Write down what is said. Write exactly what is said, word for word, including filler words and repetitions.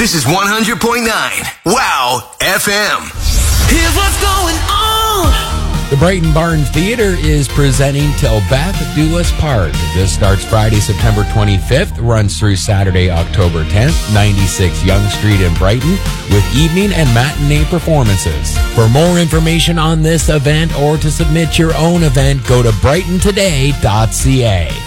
This is one hundred point nine Wow F M. Here's what's going on. The Brighton Barn Theater is presenting Till Beth Do Us Part. This starts Friday, September twenty-fifth, runs through Saturday, October tenth, ninety-six Yonge Street in Brighton, with evening and matinee performances. For more information on this event or to submit your own event, go to brighton today dot c a.